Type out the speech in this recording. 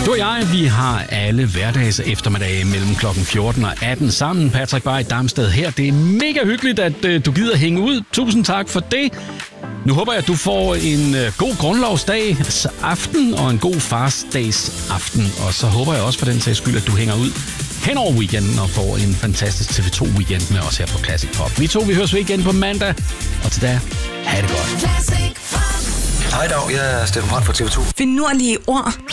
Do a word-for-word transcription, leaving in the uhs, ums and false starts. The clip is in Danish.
Du og jeg, vi har alle hverdags eftermiddage mellem klokken fjorten og atten sammen. Patrick Bay Damsted her. Det er mega hyggeligt, at uh, du gider hænge ud. Tusind tak for det. Nu håber jeg, at du får en uh, god grundlovsdags aften og en god farsdags aften. Og så håber jeg også for den sags skyld, at du hænger ud hen over weekenden og får en fantastisk T V to weekend med os her på Classic Pop. Vi to, vi høres ved igen på mandag. Og til da, ha' det godt. Hej dag, jeg er Steffen Brandt fra T V to. Finurlige ord.